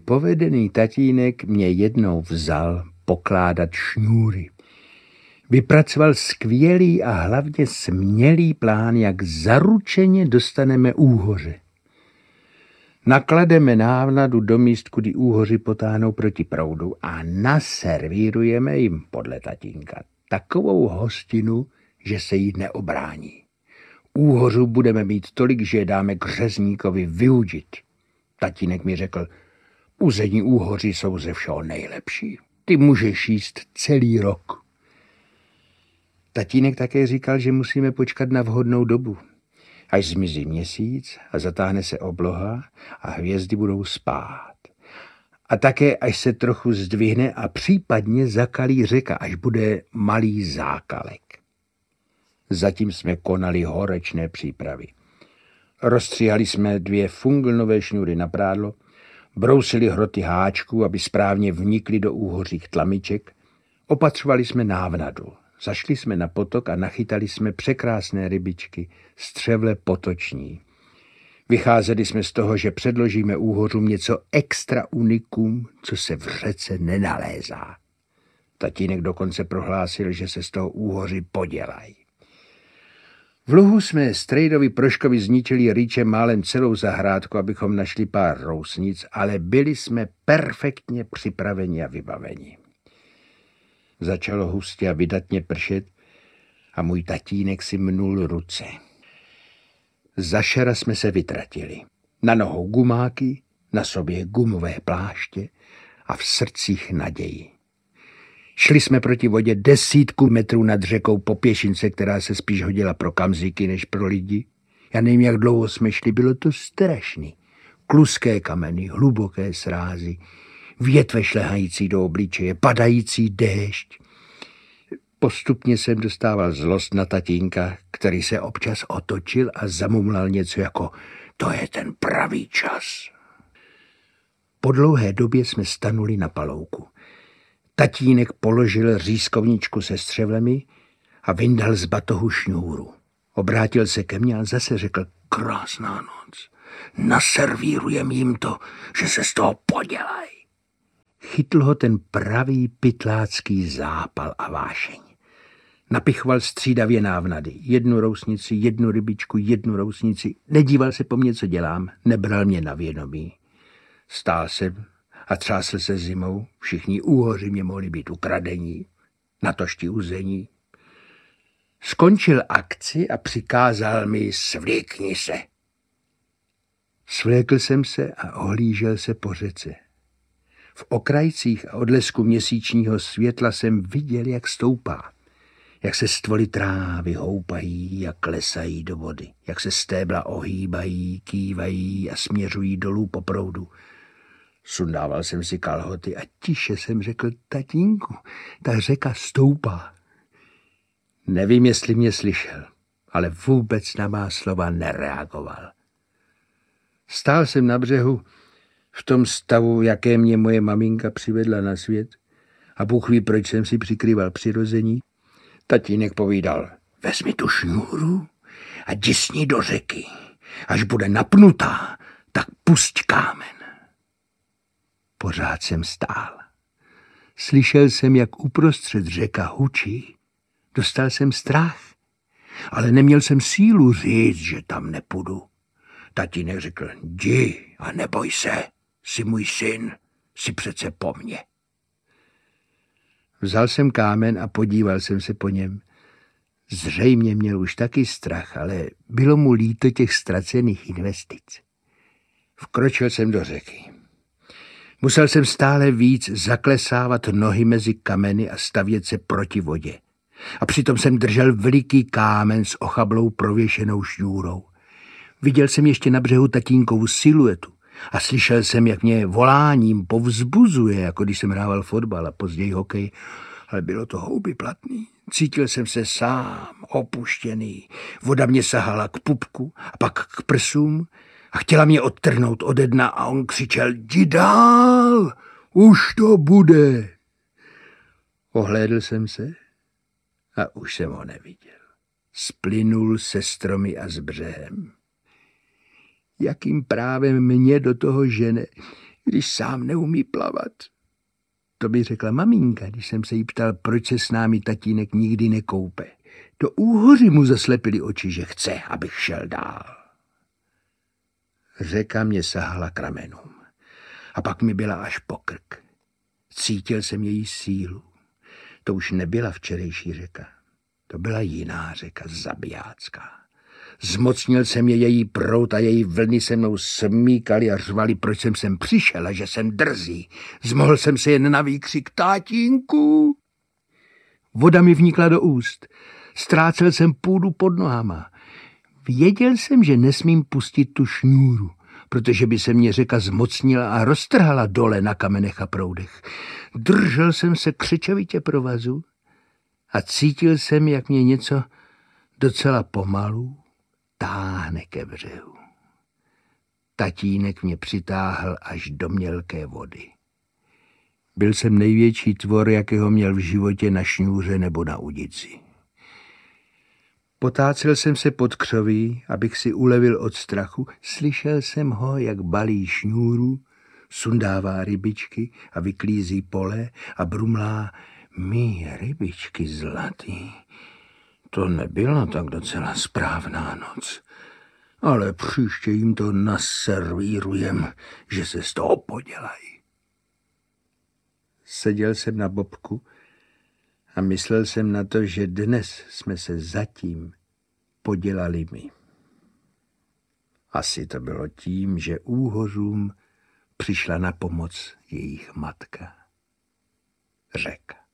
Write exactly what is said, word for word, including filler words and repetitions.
povedený tatínek mě jednou vzal pokládat šňůry. Vypracoval skvělý a hlavně smělý plán, jak zaručeně dostaneme úhoře. Naklademe návnadu do míst, kudy úhoři potáhnou proti proudu a naservírujeme jim podle tatínka takovou hostinu, že se jí neobrání. Úhořů budeme mít tolik, že je dáme k řezníkovi vyudit. Tatínek mi řekl, uzení úhoři jsou ze všeho nejlepší. Ty můžeš jíst celý rok. Tatínek také říkal, že musíme počkat na vhodnou dobu. Až zmizí měsíc a zatáhne se obloha a hvězdy budou spát. A také až se trochu zdvihne a případně zakalí řeka, až bude malý zákalek. Zatím jsme konali horečné přípravy. Rozstříhali jsme dvě funglnové šňůry na prádlo, brousili hroty háčků, aby správně vnikly do úhořích tlamiček, opatřovali jsme návnadu. Zašli jsme na potok a nachytali jsme překrásné rybičky, střevle potoční. Vycházeli jsme z toho, že předložíme úhořům něco extra unikum, co se v řece nenalézá. Tatínek dokonce prohlásil, že se z toho úhoři podělají. V luhu jsme Strejdovi Proškovi zničili rýčem málem celou zahrádku, abychom našli pár rousnic, ale byli jsme perfektně připraveni a vybaveni. Začalo hustě a vydatně pršet a můj tatínek si mnul ruce. Za šera jsme se vytratili. Na nohou gumáky, na sobě gumové pláště a v srdcích naději. Šli jsme proti vodě desítku metrů nad řekou po pěšince, která se spíš hodila pro kamzíky než pro lidi. Já nevím, jak dlouho jsme šli, bylo to strašný. Kluské kameny, hluboké srázy, větve šlehající do obličeje, padající déšť. Postupně jsem dostával zlost na tatínka, který se občas otočil a zamumlal něco jako to je ten pravý čas. Po dlouhé době jsme stanuli na palouku. Tatínek položil řízkovničku se střevlemi a vyndal z batohu šňůru. Obrátil se ke mně a zase řekl, krásná noc, naservírujem jim to, že se z toho podělají. Chytl ho ten pravý pytlácký zápal a vášeň. Napichoval střídavě návnady. Jednu rousnici, jednu rybičku, jednu rousnici. Nedíval se po mně, co dělám. Nebral mě na vědomí. Stál jsem a třásl se zimou. Všichni úhoři mě mohli být ukradení, natožti uzení. Skončil akci a přikázal mi, svlékni se. Svlékl jsem se a ohlížel se po řece. V okrajcích a odlesku měsíčního světla jsem viděl, jak stoupá, jak se stvoly trávy houpají a klesají do vody, jak se stébla ohýbají, kývají a směřují dolů po proudu. Sundával jsem si kalhoty a tiše jsem řekl, tatínku, ta řeka stoupá. Nevím, jestli mě slyšel, ale vůbec na má slova nereagoval. Stál jsem na břehu v tom stavu, jaké mě moje maminka přivedla na svět a Bůh ví, proč jsem si přikrýval přirození. Tatínek povídal, vezmi tu šňůru a jdi s ní do řeky. Až bude napnutá, tak pusť kámen. Pořád jsem stál. Slyšel jsem, jak uprostřed řeka hučí. Dostal jsem strach, ale neměl jsem sílu říct, že tam nepůjdu. Tatínek řekl, jdi a neboj se, jsi můj syn, jsi přece po mně. Vzal jsem kámen a podíval jsem se po něm. Zřejmě měl už taky strach, ale bylo mu líto těch ztracených investic. Vkročil jsem do řeky. Musel jsem stále víc zaklesávat nohy mezi kameny a stavět se proti vodě. A přitom jsem držel veliký kámen s ochablou prověšenou šňůrou. Viděl jsem ještě na břehu tatínkovu siluetu a slyšel jsem, jak mě voláním povzbuzuje, jako když jsem hrával fotbal a později hokej, ale bylo to houby platný. Cítil jsem se sám, opuštěný. Voda mě sahala k pupku a pak k prsům a chtěla mě odtrhnout ode dna a on křičel, jdi dál, už to bude. Ohlédl jsem se a už jsem ho neviděl. Splynul se stromy a s břehem. Jakým právem mě do toho žene? když sám neumí plavat. To by řekla maminka, když jsem se jí ptal, proč se s námi tatínek nikdy nekoupe. Do úhoří mu zaslepily oči, že chce, abych šel dál. Řeka mě sahala k ramenům a pak mi byla až po krk. Cítil jsem její sílu. To už nebyla včerejší řeka. To byla jiná řeka, zabijácká. Zmocnil jsem je její proud a její vlny se mnou smíkaly a řvali, proč jsem sem přišel a že jsem drzý. Zmohl jsem se jen na výkřik tátínku. Voda mi vnikla do úst. Ztrácel jsem půdu pod nohama. Věděl jsem, že nesmím pustit tu šňůru, protože by se mě řeka zmocnila a roztrhala dole na kamenech a proudech. Držel jsem se křečovitě provazu a cítil jsem, jak mě něco docela pomalu táhne ke břehu. Tatínek mě přitáhl až do mělké vody. Byl jsem největší tvor, jakého měl v životě na šňůře nebo na udici. Potácel jsem se pod křoví, abych si ulevil od strachu. Slyšel jsem ho, jak balí šňůru, sundává rybičky a vyklízí pole a brumlá: mý rybičky zlatý. To nebyla tak docela správná noc, ale příště jim to naservírujem, že se z toho podělají. Seděl jsem na bobku a myslel jsem na to, že dnes jsme se zatím podělali my. Asi to bylo tím, že úhořům přišla na pomoc jejich matka, řeka.